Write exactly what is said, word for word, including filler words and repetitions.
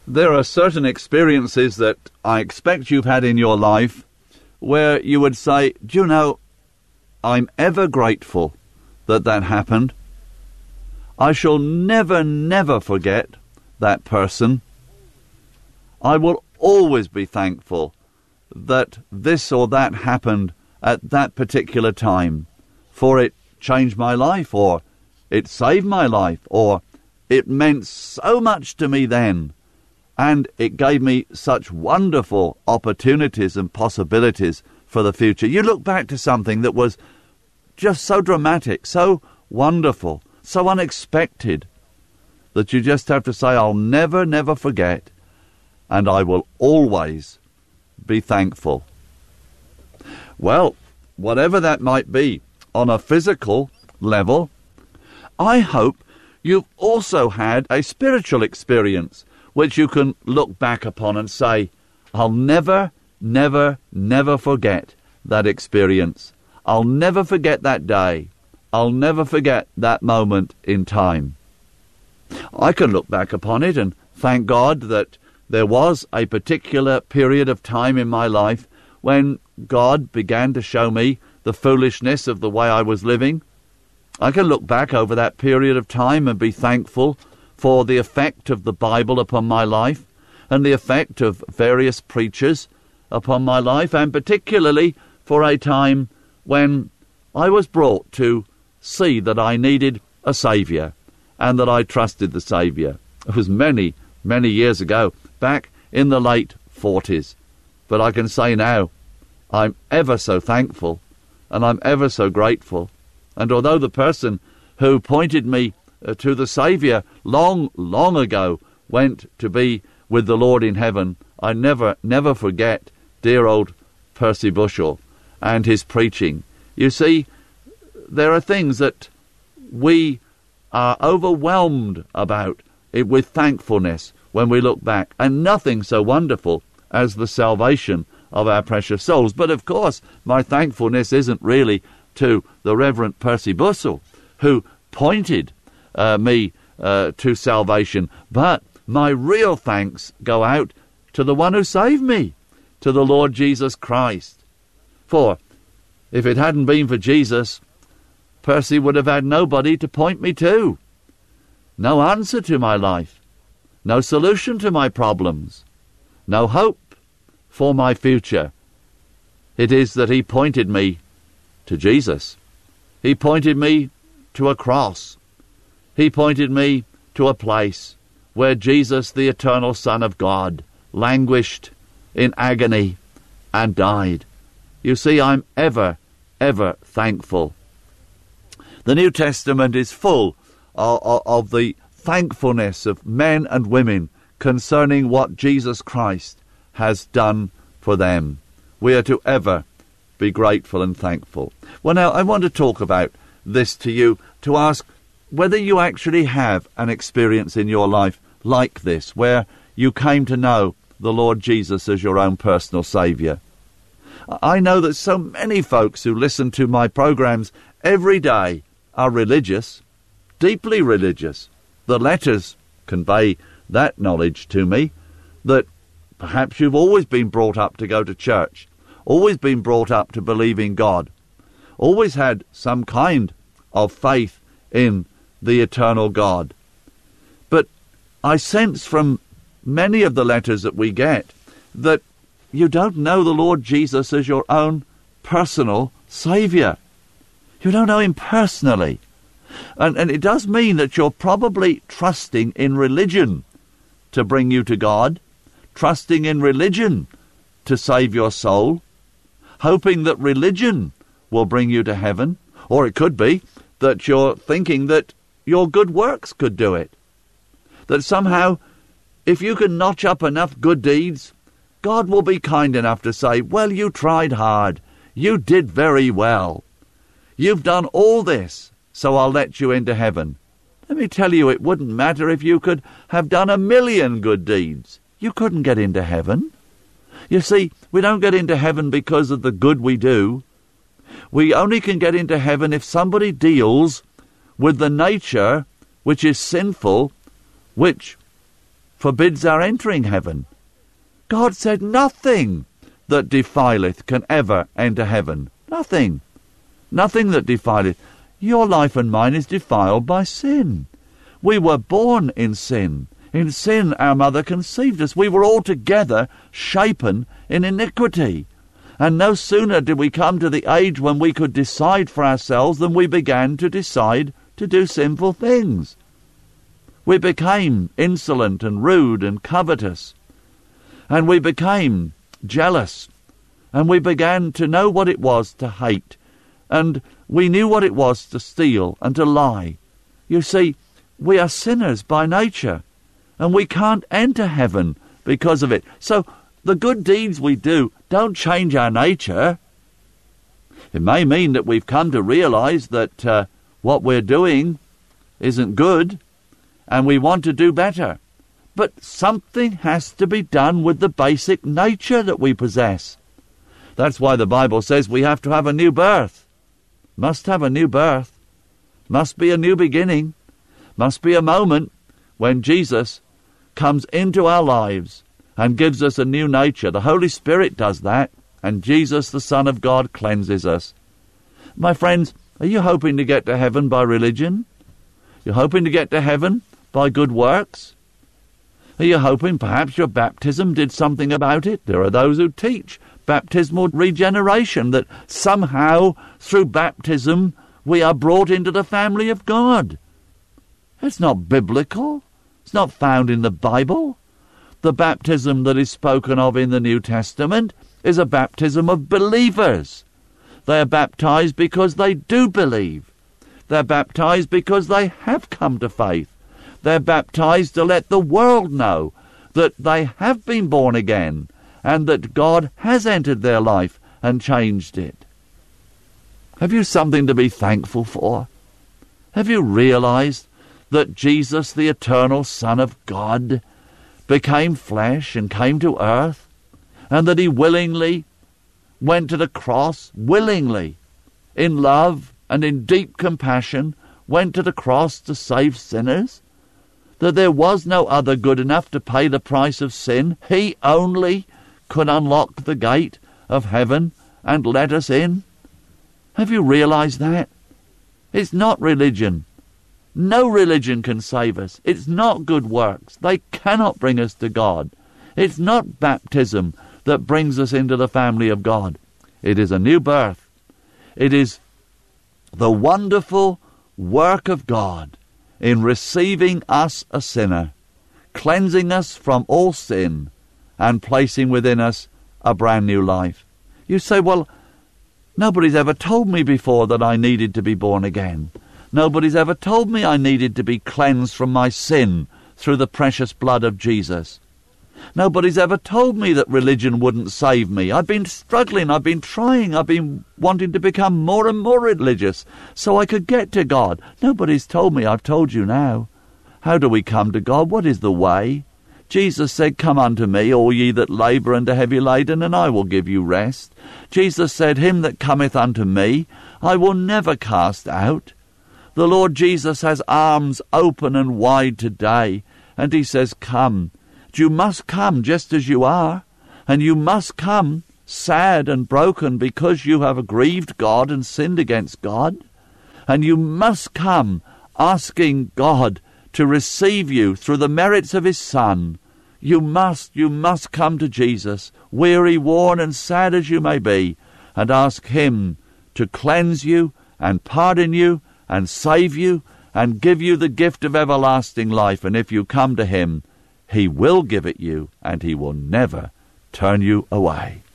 there are certain experiences that I expect you've had in your life where you would say, do you know, I'm ever grateful that that happened. I shall never, never forget that person. I will always be thankful that this or that happened at that particular time, for it changed my life, or it saved my life, or it meant so much to me then, and it gave me such wonderful opportunities and possibilities for the future. You look back to something that was just so dramatic, so wonderful, so unexpected, that you just have to say, I'll never, never forget, and I will always be thankful. Well, whatever that might be on a physical level, I hope you've also had a spiritual experience which you can look back upon and say, I'll never, never, never forget that experience. I'll never forget that day. I'll never forget that moment in time. I can look back upon it and thank God that there was a particular period of time in my life when God began to show me the foolishness of the way I was living. I can look back over that period of time and be thankful for the effect of the Bible upon my life and the effect of various preachers upon my life, and particularly for a time when I was brought to see that I needed a Saviour and that I trusted the Saviour. It was many, many years ago, back in the late forties. But I can say now, I'm ever so thankful and I'm ever so grateful. And although the person who pointed me uh, to the Saviour long, long ago went to be with the Lord in heaven, I never, never forget dear old Percy Bushell and his preaching. You see, there are things that we are overwhelmed about it with thankfulness when we look back, and nothing so wonderful as the salvation of our precious souls. But of course, my thankfulness isn't really to the Reverend Percy Bushell, who pointed uh, me uh, to salvation, but my real thanks go out to the one who saved me, to the Lord Jesus Christ. For if it hadn't been for Jesus, Percy would have had nobody to point me to, no answer to my life, no solution to my problems, no hope for my future. It is that he pointed me to Jesus. He pointed me to a cross. He pointed me to a place where Jesus, the eternal Son of God, languished in agony and died. You see, I'm ever, ever thankful. The New Testament is full of, of, of the thankfulness of men and women concerning what Jesus Christ has done for them. We are to ever be grateful and thankful. Well, now, I want to talk about this to you, to ask whether you actually have an experience in your life like this, where you came to know the Lord Jesus as your own personal Saviour. I know that so many folks who listen to my programs every day are religious, deeply religious. The letters convey that knowledge to me, that perhaps you've always been brought up to go to church, always been brought up to believe in God, always had some kind of faith in the eternal God. But I sense from many of the letters that we get that you don't know the Lord Jesus as your own personal Saviour. You don't know him personally. And, and it does mean that you're probably trusting in religion to bring you to God, trusting in religion to save your soul, hoping that religion will bring you to heaven. Or it could be that you're thinking that your good works could do it. That somehow, if you can notch up enough good deeds, God will be kind enough to say, well, you tried hard. You did very well. You've done all this, so I'll let you into heaven. Let me tell you, it wouldn't matter if you could have done a million good deeds. You couldn't get into heaven. You see, we don't get into heaven because of the good we do. We only can get into heaven if somebody deals with the nature which is sinful, which forbids our entering heaven. God said nothing that defileth can ever enter heaven. Nothing. Nothing that defileth. Your life and mine is defiled by sin. We were born in sin. In sin our mother conceived us. We were altogether shapen in iniquity. And no sooner did we come to the age when we could decide for ourselves than we began to decide to do sinful things. We became insolent and rude and covetous. And we became jealous. And we began to know what it was to hate. And we knew what it was to steal and to lie. You see, we are sinners by nature. And we can't enter heaven because of it. So the good deeds we do don't change our nature. It may mean that we've come to realize that uh, what we're doing isn't good, and we want to do better. But something has to be done with the basic nature that we possess. That's why the Bible says we have to have a new birth. Must have a new birth. Must be a new beginning. Must be a moment when Jesus comes into our lives and gives us a new nature. The Holy Spirit does that, and Jesus, the Son of God, cleanses us. My friends, are you hoping to get to heaven by religion? You're hoping to get to heaven by good works? Are you hoping perhaps your baptism did something about it? There are those who teach baptismal regeneration, that somehow through baptism we are brought into the family of God. It's not biblical. It's not found in the Bible. The baptism that is spoken of in the New Testament is a baptism of believers. They are baptized because they do believe. They're baptized because they have come to faith. They're baptized to let the world know that they have been born again and that God has entered their life and changed it. Have you something to be thankful for? Have you realized that Jesus, the eternal Son of God, became flesh and came to earth, and that he willingly went to the cross, willingly, in love and in deep compassion, went to the cross to save sinners? That there was no other good enough to pay the price of sin. He only could unlock the gate of heaven and let us in. Have you realized that? It's not religion. No religion can save us. It's not good works. They cannot bring us to God. It's not baptism that brings us into the family of God. It is a new birth. It is the wonderful work of God in receiving us a sinner, cleansing us from all sin, and placing within us a brand new life. You say, well, nobody's ever told me before that I needed to be born again. Nobody's ever told me I needed to be cleansed from my sin through the precious blood of Jesus. Nobody's ever told me that religion wouldn't save me. I've been struggling, I've been trying, I've been wanting to become more and more religious so I could get to God. Nobody's told me. I've told you now. How do we come to God? What is the way? Jesus said, "Come unto me, all ye that labour and are heavy laden, and I will give you rest." Jesus said, "Him that cometh unto me, I will never cast out." The Lord Jesus has arms open and wide today, and he says, "Come." You must come just as you are, and you must come sad and broken because you have grieved God and sinned against God, and you must come asking God to receive you through the merits of his Son. You must, you must come to Jesus, weary, worn, and sad as you may be, and ask him to cleanse you and pardon you and save you and give you the gift of everlasting life. And if you come to him, he will give it you, and he will never turn you away.